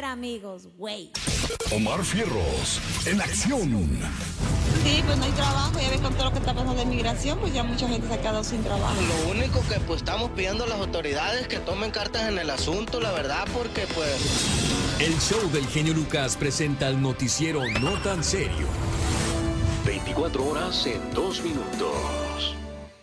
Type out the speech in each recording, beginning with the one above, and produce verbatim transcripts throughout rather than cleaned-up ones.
ser amigos, güey. Omar Fierros, en acción. Sí, pues no hay trabajo, ya ves con todo lo que está pasando de migración, pues ya mucha gente se ha quedado sin trabajo. Lo único que pues estamos pidiendo a las autoridades que tomen cartas en el asunto, la verdad, porque pues... El show del genio Lucas presenta el noticiero No Tan Serio. veinticuatro horas en dos minutos.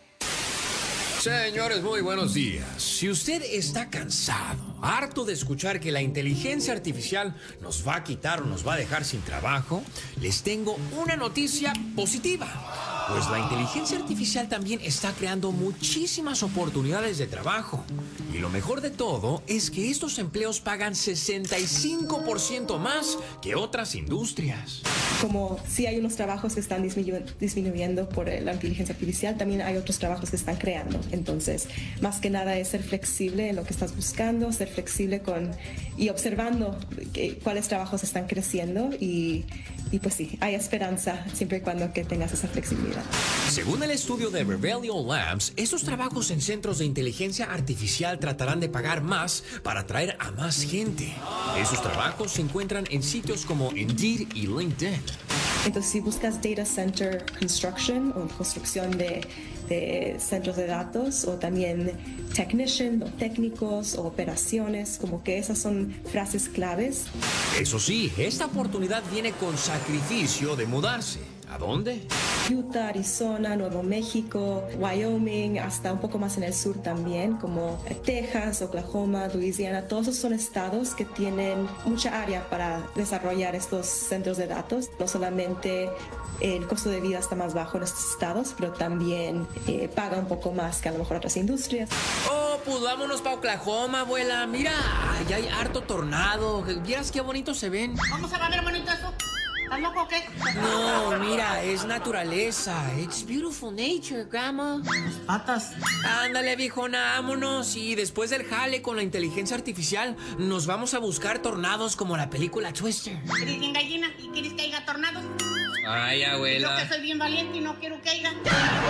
Señores, muy buenos días. Si usted está cansado, harto de escuchar que la inteligencia artificial nos va a quitar o nos va a dejar sin trabajo, les tengo una noticia positiva. Pues la inteligencia artificial también está creando muchísimas oportunidades de trabajo. Y lo mejor de todo es que estos empleos pagan sesenta y cinco por ciento más que otras industrias. Como sí hay unos trabajos que están disminu- disminuyendo por la inteligencia artificial, también hay otros trabajos que están creando. Entonces, más que nada es ser flexible en lo que estás buscando, ser flexible con y observando que, cuáles trabajos están creciendo y, y pues sí, hay esperanza siempre y cuando que tengas esa flexibilidad. Según el estudio de Rebellion Labs, estos trabajos en centros de inteligencia artificial tratarán de pagar más para atraer a más gente. Esos trabajos se encuentran en sitios como Indeed y LinkedIn. Entonces, si buscas data center construction o construcción de, de centros de datos o también technician o técnicos o operaciones, como que esas son frases claves. Eso sí, esta oportunidad viene con sacrificio de mudarse. ¿A dónde? Utah, Arizona, Nuevo México, Wyoming, hasta un poco más en el sur también, como Texas, Oklahoma, Louisiana. Todos esos son estados que tienen mucha área para desarrollar estos centros de datos. No solamente el costo de vida está más bajo en estos estados, pero también eh, paga un poco más que a lo mejor otras industrias. Oh, pues vámonos para Oklahoma, abuela. Mira, ya hay harto tornado. ¿Vieras qué bonito se ven? ¿Cómo se va a ver bonito eso? ¿Estás loco o qué? No, mira, es naturaleza. It's beautiful nature, grandma. Tus patas. Ándale, viejona, vámonos. Y después del jale con la inteligencia artificial, nos vamos a buscar tornados como la película Twister. ¿Eres bien gallina y quieres que haya tornados? Ay, abuela. Yo que soy bien valiente y no quiero que haya.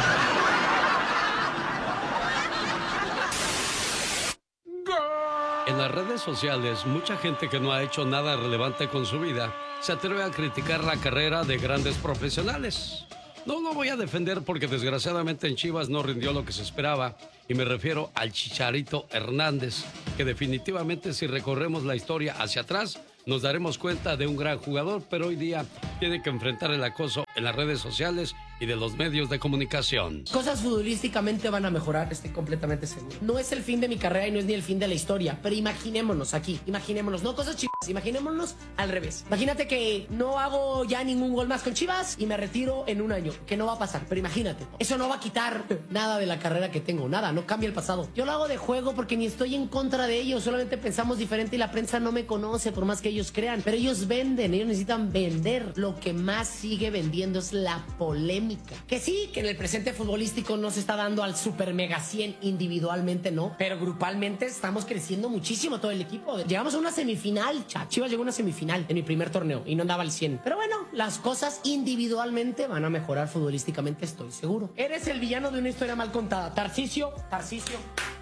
En las redes sociales, mucha gente que no ha hecho nada relevante con su vida se atreve a criticar la carrera de grandes profesionales. No lo voy a defender porque desgraciadamente en Chivas no rindió lo que se esperaba y me refiero al Chicharito Hernández, que definitivamente si recorremos la historia hacia atrás nos daremos cuenta de un gran jugador, pero hoy día tiene que enfrentar el acoso en las redes sociales y de los medios de comunicación. Cosas futbolísticamente van a mejorar, estoy completamente seguro. No es el fin de mi carrera y no es ni el fin de la historia, pero imaginémonos aquí, imaginémonos, no cosas chivas, imaginémonos al revés. Imagínate que no hago ya ningún gol más con Chivas y me retiro en un año, que no va a pasar, pero imagínate, eso no va a quitar nada de la carrera que tengo, nada, no cambia el pasado. Yo lo hago de juego porque ni estoy en contra de ellos, solamente pensamos diferente y la prensa no me conoce por más que ellos crean, pero ellos venden, ellos necesitan vender. Lo que más sigue vendiendo es la polémica. Que sí, que en el presente futbolístico no se está dando al super mega cien individualmente, no, pero grupalmente estamos creciendo muchísimo todo el equipo. Llegamos a una semifinal, Chivas llegó a una semifinal en mi primer torneo y no andaba al cien. Pero bueno, las cosas individualmente van a mejorar futbolísticamente, estoy seguro. Eres el villano de una historia mal contada. Tarcisio, Tarcisio.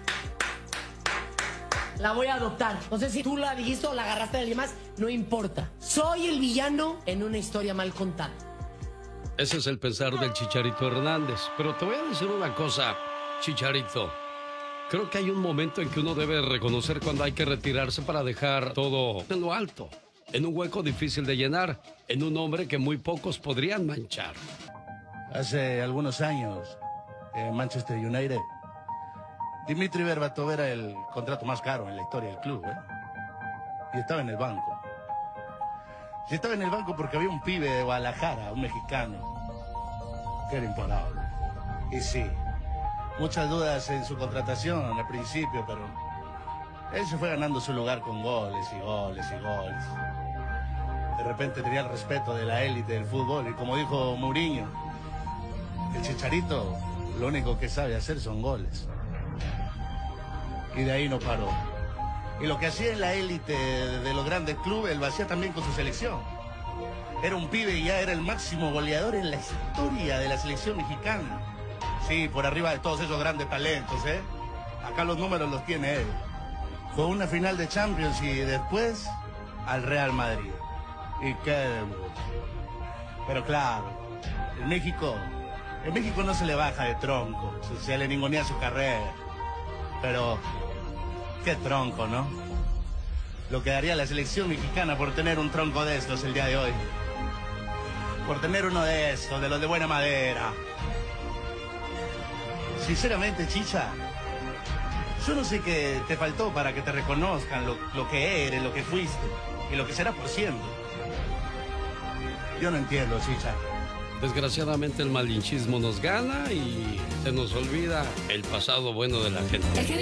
La voy a adoptar. No sé si tú la dijiste o la agarraste de alguien más, no importa. Soy el villano en una historia mal contada. Ese es el pensar del Chicharito Hernández. Pero te voy a decir una cosa, Chicharito. Creo que hay un momento en que uno debe reconocer cuando hay que retirarse para dejar todo en lo alto, en un hueco difícil de llenar, en un hombre que muy pocos podrían manchar. Hace algunos años, en Manchester United, Dimitri Berbatov era el contrato más caro en la historia del club, ¿eh? Y estaba en el banco. Y estaba en el banco porque había un pibe de Guadalajara, un mexicano, que era imparable. Y sí, muchas dudas en su contratación al principio, pero él se fue ganando su lugar con goles y goles y goles. De repente tenía el respeto de la élite del fútbol y como dijo Mourinho, el Chicharito lo único que sabe hacer son goles. Y de ahí no paró. Y lo que hacía en la élite de los grandes clubes, lo hacía también con su selección. Era un pibe y ya era el máximo goleador en la historia de la selección mexicana. Sí, por arriba de todos esos grandes talentos, ¿eh? Acá los números los tiene él. Fue una final de Champions y después al Real Madrid. Y qué debut. Pero claro, en México, en México no se le baja de tronco, se le ningunea su carrera. Pero, qué tronco, ¿no? Lo que daría la selección mexicana por tener un tronco de estos el día de hoy. Por tener uno de estos, de los de buena madera. Sinceramente, Chicha, yo no sé qué te faltó para que te reconozcan lo, lo que eres, lo que fuiste y lo que serás por siempre. Yo no entiendo, Chicha. Desgraciadamente el malinchismo nos gana y se nos olvida el pasado bueno de la gente.